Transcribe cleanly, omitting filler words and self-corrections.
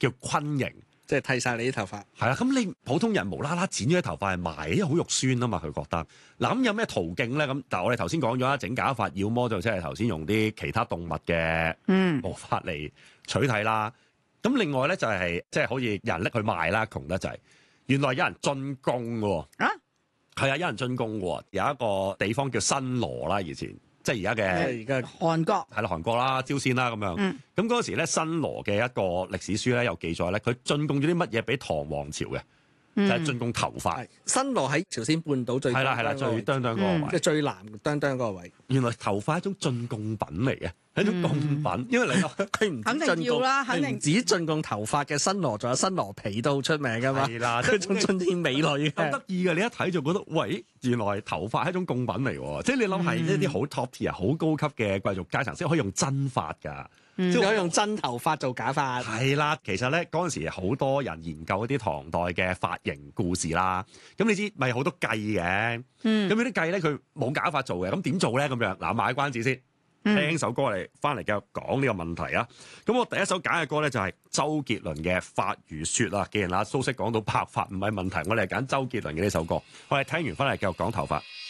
叫昆形。 即係剃晒你啲頭髮。 係啦，咁你普通人無啦啦剪咗啲頭髮係賣，因為好肉酸啊嘛，佢覺得。嗱咁有咩途徑咧？咁但係我哋頭先講咗啦，整假髮要麼就即係頭先用啲其他動物嘅毛髮嚟取替啦。咁另外咧就係即係好似有人拎去賣啦，窮得滯。原來有人進貢喎。啊？係啊，有人進貢喎。有一個地方叫新羅啦，以前。即係而家嘅， 而家韓國係啦，韓國啦、朝鮮啦咁樣。咁嗰時咧，新羅嘅一個歷史書咧有記載咧，佢進貢咗啲乜嘢俾唐王朝嘅，就係進貢頭髮。 新羅喺朝鮮半島最係啦，最當嗰個位， 即係最南當嗰個位。 原來頭髮係一種進貢品嚟嘅，係一種貢品。因為你佢唔肯定要啦，肯定唔止進貢頭髮嘅新羅，仲有新羅皮都好出名㗎嘛。 係啦， 佢仲進啲美女嘅。 咁得意嘅，你一睇就覺得，喂，原來頭髮係一種貢品嚟喎。即係你諗係一啲好 top tier、好高級嘅貴族階層先可以用真髮㗎。 即係可以用真頭髮做假髮。 係啦，其實咧嗰陣時好多人研究一啲唐代嘅髮型故事啦。咁你知咪好多計嘅？咁有啲計咧佢冇假髮做嘅，咁點做咧？咁樣嗱，賣關子先，聽首歌嚟翻嚟繼續講呢個問題啊。咁我第一首揀嘅歌咧就係周杰倫嘅《髮如雪》啦。既然阿蘇軾講到白髮唔係問題，我哋係揀周杰倫嘅呢首歌。我哋聽完翻嚟繼續講頭髮。